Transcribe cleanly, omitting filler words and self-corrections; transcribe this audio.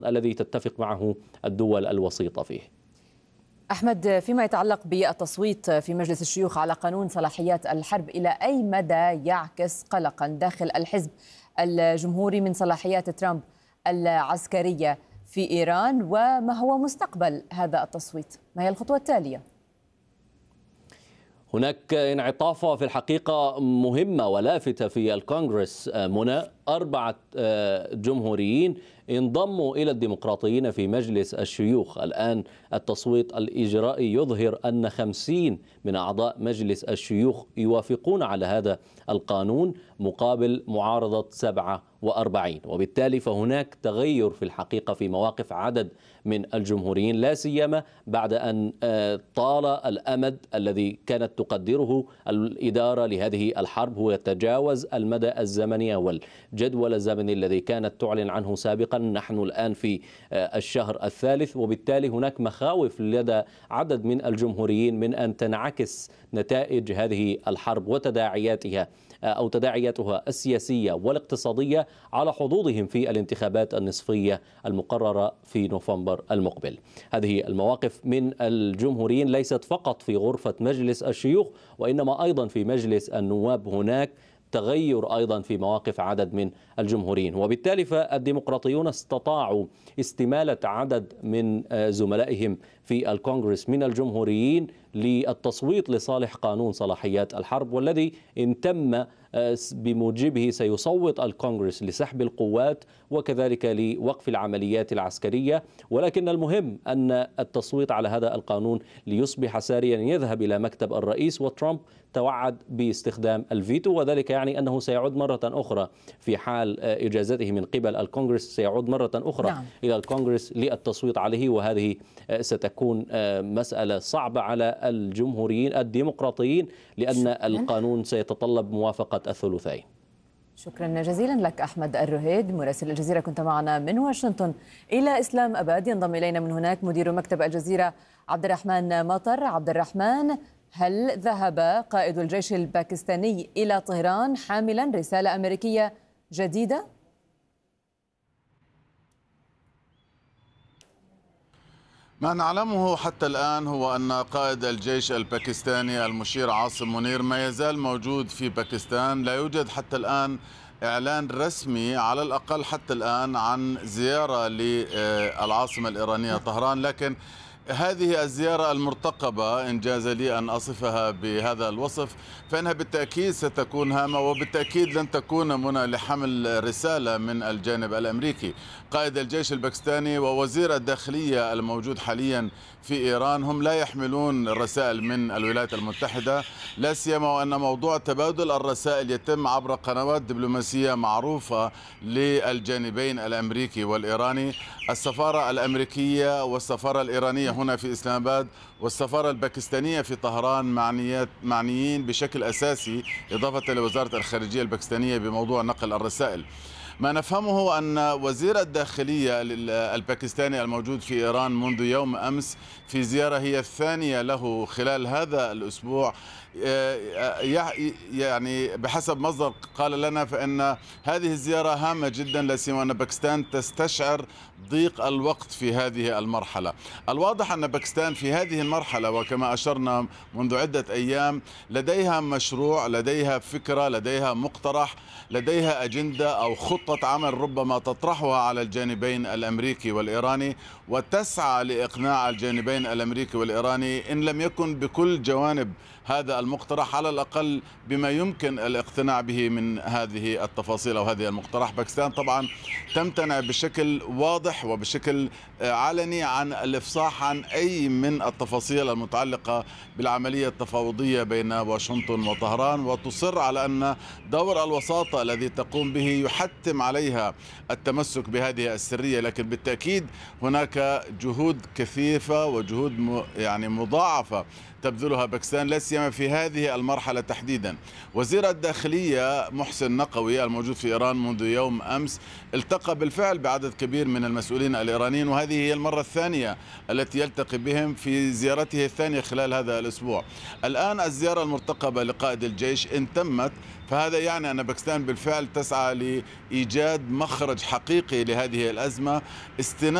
الذي تتفق معه الدول الوسيطة فيه. أحمد، فيما يتعلق بالتصويت في مجلس الشيوخ على قانون صلاحيات الحرب، إلى أي مدى يعكس قلقا داخل الحزب الجمهوري من صلاحيات ترامب العسكرية في إيران، وما هو مستقبل هذا التصويت؟ ما هي الخطوة التالية؟ هناك انعطافة في الحقيقة مهمة ولافتة في الكونغرس منى. 4 جمهوريين انضموا إلى الديمقراطيين في مجلس الشيوخ. الآن التصويت الإجرائي يظهر أن 50 من أعضاء مجلس الشيوخ يوافقون على هذا القانون مقابل معارضة 47، وبالتالي فهناك تغير في الحقيقة في مواقف عدد من الجمهوريين، لا سيما بعد أن طال الأمد الذي كانت تقدره الإدارة لهذه الحرب، هو يتجاوز المدى الزمني والجدول الزمني الذي كانت تعلن عنه سابقا. نحن الآن في الشهر الثالث، وبالتالي هناك مخاوف لدى عدد من الجمهوريين من أن تنعكس نتائج هذه الحرب وتداعياتها أو تداعياتها السياسية والاقتصادية على حظوظهم في الانتخابات النصفية المقررة في نوفمبر المقبل. هذه المواقف من الجمهوريين ليست فقط في غرفة مجلس الشيوخ، وإنما أيضا في مجلس النواب هناك تغير أيضا في مواقف عدد من الجمهوريين، وبالتالي فالديمقراطيون استطاعوا استمالة عدد من زملائهم في الكونغرس من الجمهوريين للتصويت لصالح قانون صلاحيات الحرب، والذي إن تم بموجبه سيصوت الكونغرس لسحب القوات وكذلك لوقف العمليات العسكرية. ولكن المهم أن التصويت على هذا القانون ليصبح ساريا يذهب إلى مكتب الرئيس، وترامب توعد باستخدام الفيتو، وذلك يعني أنه سيعود مرة أخرى في حال إجازته من قبل الكونغرس، سيعود مرة أخرى إلى الكونغرس للتصويت عليه، وهذه ستكون مسألة صعبة على الجمهوريين الديمقراطيين لأن القانون سيتطلب موافقة الثلثين. شكرا جزيلا لك أحمد الرهيد مراسل الجزيرة، كنت معنا من واشنطن. إلى إسلام أباد ينضم إلينا من هناك مدير مكتب الجزيرة عبد الرحمن مطر. عبد الرحمن، هل ذهب قائد الجيش الباكستاني إلى طهران حاملا رسالة أمريكية جديدة؟ ما نعلمه حتى الآن هو أن قائد الجيش الباكستاني المشير عاصم منير ما يزال موجود في باكستان. لا يوجد حتى الآن إعلان رسمي على الأقل حتى الآن عن زيارة للعاصمة الإيرانية طهران، لكن هذه الزيارة المرتقبة إن جاز لي أن أصفها بهذا الوصف فإنها بالتأكيد ستكون هامة، وبالتأكيد لن تكون منى لحمل رسالة من الجانب الأمريكي. قائد الجيش الباكستاني ووزير الداخلية الموجود حاليا في إيران هم لا يحملون رسائل من الولايات المتحدة، لا سيما وأن موضوع تبادل الرسائل يتم عبر قنوات دبلوماسية معروفة للجانبين الأمريكي والإيراني. السفارة الأمريكية والسفارة الإيرانية هنا في إسلام آباد والسفارة الباكستانية في طهران معنيين بشكل أساسي إضافة لوزارة الخارجية الباكستانية بموضوع نقل الرسائل. ما نفهمه أن وزير الداخلية الباكستاني الموجود في إيران منذ يوم أمس في زيارة هي الثانية له خلال هذا الأسبوع، يعني بحسب مصدر قال لنا فإن هذه الزيارة هامة جدا، لا سيما أن باكستان تستشعر ضيق الوقت في هذه المرحلة. الواضح أن باكستان في هذه المرحلة وكما أشرنا منذ عدة أيام لديها مشروع، لديها فكرة، لديها مقترح، لديها أجندة أو خطة عمل ربما تطرحها على الجانبين الأمريكي والإيراني، وتسعى لإقناع الجانبين الأمريكي والإيراني إن لم يكن بكل جوانب هذا المقترح على الأقل بما يمكن الاقتناع به من هذه التفاصيل أو هذه المقترح. باكستان طبعا تمتنع بشكل واضح وبشكل علني عن الإفصاح عن أي من التفاصيل المتعلقة بالعملية التفاوضية بين واشنطن وطهران، وتصر على أن دور الوساطة الذي تقوم به يحتم عليها التمسك بهذه السرية. لكن بالتأكيد هناك جهود كثيفة وجهود يعني مضاعفة تبذلها باكستان لا سيما في هذه المرحلة تحديدا. وزير الداخلية محسن نقوي الموجود في إيران منذ يوم أمس التقى بالفعل بعدد كبير من المسؤولين الإيرانيين، وهذه هي المرة الثانية التي يلتقي بهم في زيارته الثانية خلال هذا الأسبوع. الآن الزيارة المرتقبة لقائد الجيش إن تمت فهذا يعني أن باكستان بالفعل تسعى لإيجاد مخرج حقيقي لهذه الأزمة،